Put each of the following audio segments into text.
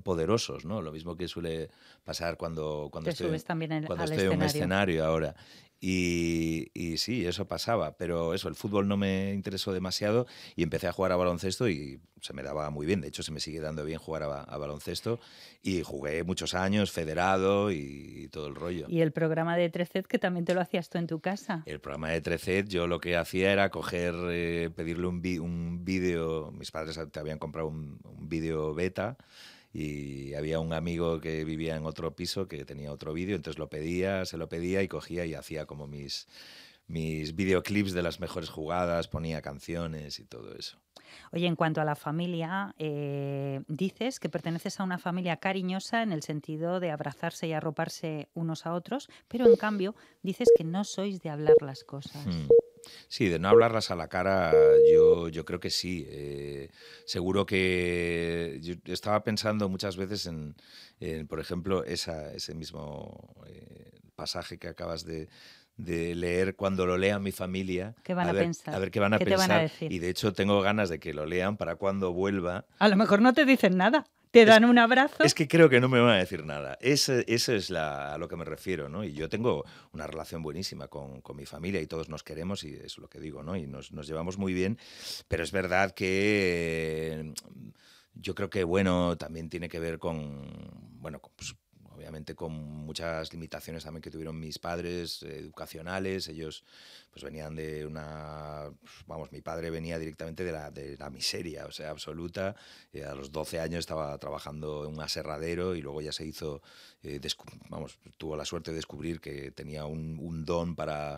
poderosos, ¿no? Lo mismo que suele pasar cuando Te subes también al estoy en un escenario. escenario ahora. Y sí, eso pasaba, pero eso, el fútbol no me interesó demasiado y empecé a jugar a baloncesto y se me daba muy bien. De hecho, se me sigue dando bien jugar a baloncesto y jugué muchos años, federado y todo el rollo. Y el programa de Trecet, que también te lo hacías tú en tu casa. El programa de Trecet, yo lo que hacía era coger, pedirle un vídeo. Mis padres te habían comprado un vídeo beta y había un amigo que vivía en otro piso que tenía otro vídeo, entonces se lo pedía y cogía y hacía como mis videoclips de las mejores jugadas, ponía canciones y todo eso. Oye, en cuanto a la familia, dices que perteneces a una familia cariñosa en el sentido de abrazarse y arroparse unos a otros, pero en cambio dices que no sois de hablar las Hmm. cosas. Sí, de no hablarlas a la cara, yo creo que sí. Seguro que yo estaba pensando muchas veces por ejemplo, ese mismo pasaje que acabas de leer, cuando lo lea mi familia, ¿Qué van a a pensar? ver qué van a ¿Qué te van a pensar. decir? Y de hecho tengo ganas de que lo lean para cuando vuelva. A lo mejor no te dicen nada, te Es, dan un abrazo. es que creo que no me van a decir nada. Eso es a lo que me refiero, ¿no? Y yo tengo una relación buenísima con mi familia y todos nos queremos y es lo que digo, ¿no? Y nos llevamos muy bien, pero es verdad que yo creo que, bueno, también tiene que ver pues, obviamente con muchas limitaciones también que tuvieron mis padres educacionales. Ellos pues venían vamos, mi padre venía directamente de la miseria, o sea, absoluta. A los 12 años estaba trabajando en un aserradero y luego ya se hizo, tuvo la suerte de descubrir que tenía un don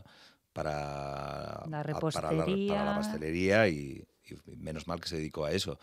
La para la repostería. pastelería y menos mal que se dedicó a eso.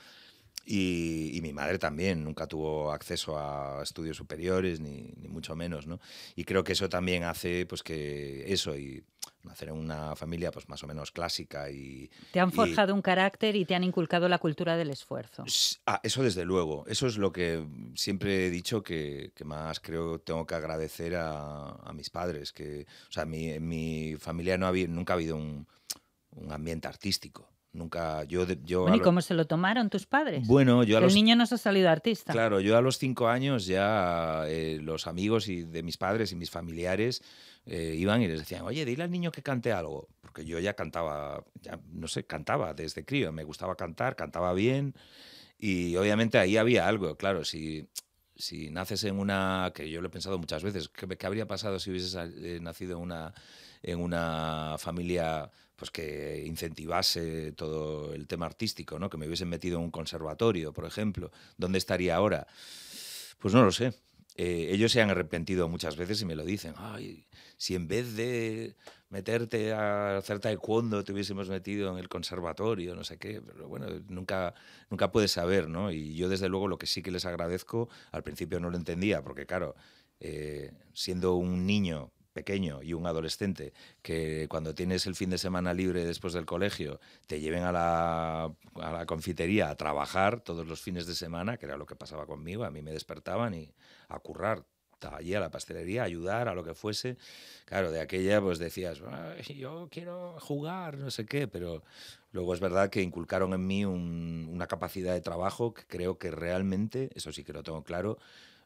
Y mi madre también nunca tuvo acceso a estudios superiores, ni mucho menos, ¿no? Y creo que eso también hace pues que eso, y nacer en una familia pues más o menos clásica Te han y forjado un carácter y te han inculcado la cultura del esfuerzo. eso desde luego, eso es lo que siempre he dicho que más creo tengo que agradecer a mis padres, o sea, en mi familia nunca ha habido un ambiente artístico. Nunca, yo Bueno, ¿y cómo se lo tomaron tus padres? bueno, yo a Que el los niño nos ha salido artista. Claro, yo a los 5 años ya los amigos de mis padres y mis familiares iban y les decían, oye, dile al niño que cante algo, porque yo ya cantaba, ya no sé, cantaba desde crío, me gustaba cantar, cantaba bien y obviamente ahí había algo, claro, si naces que yo lo he pensado muchas veces, ¿qué habría pasado si hubieses nacido en una familia pues que incentivase todo el tema artístico, ¿no? Que me hubiesen metido en un conservatorio, por ejemplo? ¿Dónde estaría ahora? Pues no lo sé. Ellos se han arrepentido muchas veces y me lo dicen. Ay, si en vez de meterte a hacer taekwondo te hubiésemos metido en el conservatorio, no sé qué. Pero bueno, nunca puedes saber, ¿no? Y yo desde luego lo que sí que les agradezco, al principio no lo entendía, porque claro, siendo un niño pequeño y un adolescente, que cuando tienes el fin de semana libre después del colegio te lleven a la confitería a trabajar todos los fines de semana, que era lo que pasaba conmigo, a mí me despertaban y a currar allí a la pastelería, a ayudar, a lo que fuese. Claro, de aquella pues decías, yo quiero jugar, no sé qué, pero luego es verdad que inculcaron en mí una capacidad de trabajo que creo que realmente, eso sí que lo tengo claro,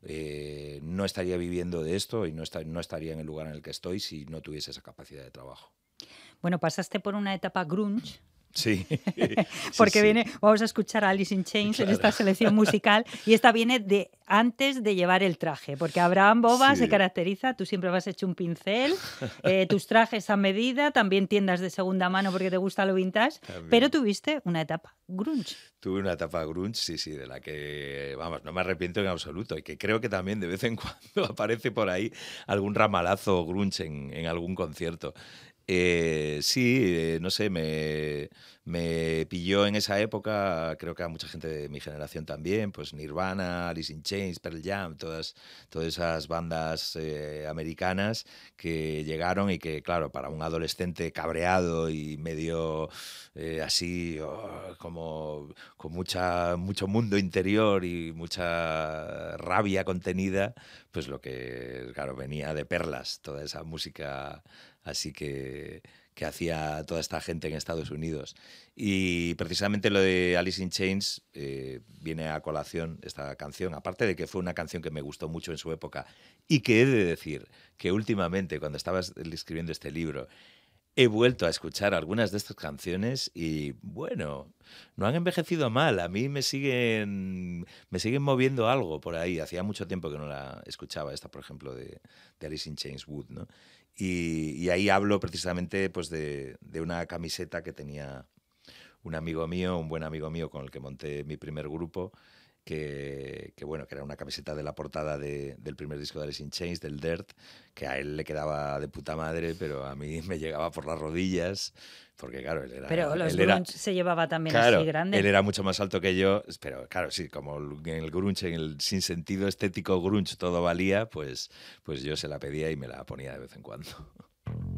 no estaría viviendo de esto y no estaría en el lugar en el que estoy si no tuviese esa capacidad de trabajo. Bueno, pasaste por una etapa grunge, Sí, sí, porque sí, vamos a escuchar a Alice in Chains en claro, esta selección musical, y esta viene de antes de llevar el traje, porque Abraham Boba se sí. caracteriza, tú siempre vas hecho un pincel, tus trajes a medida, también tiendas de segunda mano porque te gusta lo vintage, pero También. tuviste una etapa grunge. Tuve una etapa grunge, sí, sí, de la que, vamos, no me arrepiento en absoluto y que creo que también de vez en cuando aparece por ahí algún ramalazo grunge en algún concierto. Sí, no sé, me pilló en esa época, creo que a mucha gente de mi generación también, pues Nirvana, Alice in Chains, Pearl Jam, todas esas bandas americanas que llegaron y que, claro, para un adolescente cabreado y medio así, como con mucho mundo interior y mucha rabia contenida, pues lo que, claro, venía de perlas, toda esa música así que hacía toda esta gente en Estados Unidos. Y precisamente lo de Alice in Chains viene a colación esta canción, aparte de que fue una canción que me gustó mucho en su época y que he de decir que últimamente, cuando estaba escribiendo este libro, he vuelto a escuchar algunas de estas canciones y, bueno, no han envejecido mal. A mí me siguen moviendo algo por ahí. Hacía mucho tiempo que no la escuchaba, esta, por ejemplo, de Alice in Chains Wood, ¿no? Y ahí hablo precisamente pues, de una camiseta que tenía un amigo mío, un buen amigo mío con el que monté mi primer grupo, bueno, que era una camiseta de la portada del primer disco de Alice in Chains, del Dirt, que a él le quedaba de puta madre, pero a mí me llegaba por las rodillas, porque claro, Pero los él era, grunge se llevaba también así claro, él grande. era mucho más alto que yo, pero claro, sí, como en el grunge, en el sin sentido estético grunge todo valía, pues yo se la pedía y me la ponía de vez en cuando.